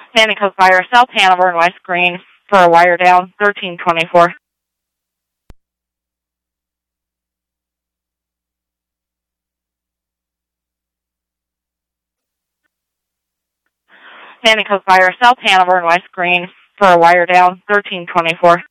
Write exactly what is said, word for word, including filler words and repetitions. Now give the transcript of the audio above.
Sandycook Fire, South Hanover and West Green for a wire down, thirteen twenty-four. Sandycook Fire, South Hanover and West Green for a wire down, thirteen twenty-four.